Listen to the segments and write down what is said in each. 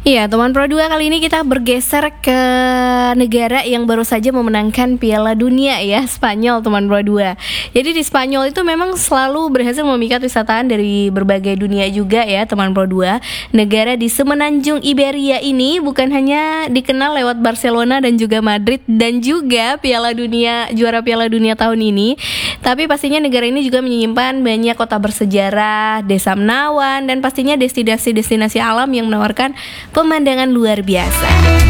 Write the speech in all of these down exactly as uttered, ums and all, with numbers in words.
Iya, teman Pro dua, kali ini kita bergeser ke negara yang baru saja memenangkan Piala Dunia ya, Spanyol, teman Pro dua. Jadi di Spanyol itu memang selalu berhasil memikat wisatawan dari berbagai dunia juga ya, teman Pro dua. Negara di semenanjung Iberia ini bukan hanya dikenal lewat Barcelona dan juga Madrid dan juga Piala Dunia, juara Piala Dunia tahun ini, tapi pastinya negara ini juga menyimpan banyak kota bersejarah, desa menawan, dan pastinya destinasi-destinasi alam yang menawarkan pemandangan luar biasa.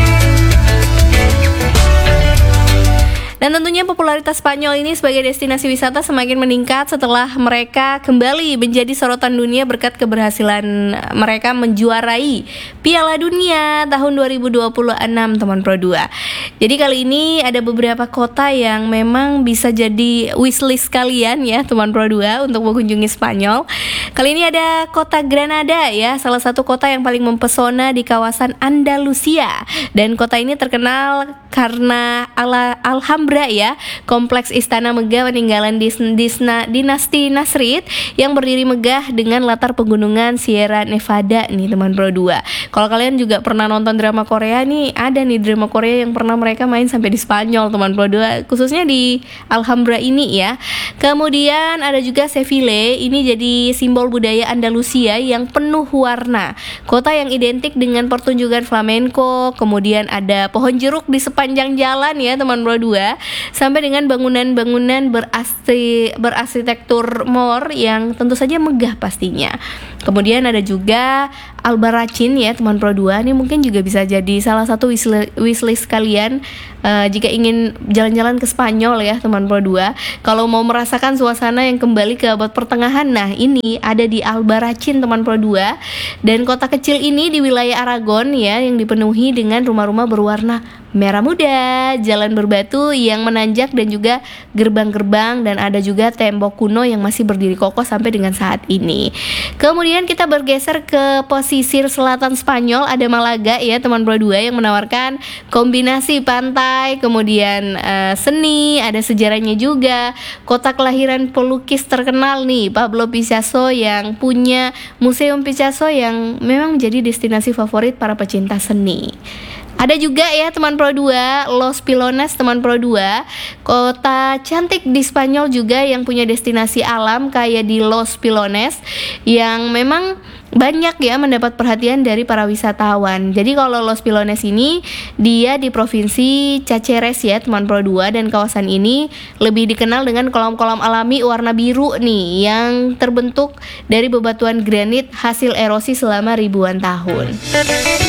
Dan tentunya popularitas Spanyol ini sebagai destinasi wisata semakin meningkat setelah mereka kembali menjadi sorotan dunia berkat keberhasilan mereka menjuarai Piala Dunia tahun dua ribu dua puluh enam, teman Pro dua. Jadi kali ini ada beberapa kota yang memang bisa jadi wishlist kalian ya, teman Pro dua, untuk mengunjungi Spanyol. Kali ini ada kota Granada ya, salah satu kota yang paling mempesona di kawasan Andalusia. Dan kota ini terkenal karena ala Alhambra ya, kompleks istana megah peninggalan dis- disna- dinasti Nasrid yang berdiri megah dengan latar pegunungan Sierra Nevada nih, teman Pro dua. Kalau kalian juga pernah nonton drama Korea nih, ada nih drama Korea yang pernah mereka main sampai di Spanyol, teman Pro dua, khususnya di Alhambra ini ya. Kemudian ada juga Seville, ini jadi simbol budaya Andalusia yang penuh warna. Kota yang identik dengan pertunjukan flamenco, kemudian ada pohon jeruk di sepanjang jalan ya, teman Pro dua, sampai dengan bangunan-bangunan berastri, berarsitektur Moor yang tentu saja megah pastinya. Kemudian ada juga Albarracin ya, teman Pro dua, ini mungkin juga bisa jadi salah satu wishlist kalian uh, jika ingin jalan-jalan ke Spanyol ya, teman Pro dua. Kalau mau merasakan suasana yang kembali ke abad pertengahan, nah ini ada di Albarracin, teman Pro dua. Dan kota kecil ini di wilayah Aragon ya, yang dipenuhi dengan rumah-rumah berwarna merah muda, jalan berbatu yang menanjak dan juga gerbang-gerbang, dan ada juga tembok kuno yang masih berdiri kokoh sampai dengan saat ini. Kemudian kita bergeser ke pesisir selatan Spanyol, ada Malaga ya, teman Pro dua, yang menawarkan kombinasi pantai, kemudian uh, seni, ada sejarahnya juga. Kota kelahiran pelukis terkenal nih, Pablo Picasso, yang punya Museum Picasso yang memang menjadi destinasi favorit para pecinta seni. Ada juga ya, teman Pro dua, Los Pilones, teman Pro dua, kota cantik di Spanyol juga yang punya destinasi alam kayak di Los Pilones, yang memang banyak ya mendapat perhatian dari para wisatawan. Jadi kalau Los Pilones ini dia di provinsi Cáceres ya, teman Pro dua, dan kawasan ini lebih dikenal dengan kolam-kolam alami warna biru nih yang terbentuk dari bebatuan granit hasil erosi selama ribuan tahun.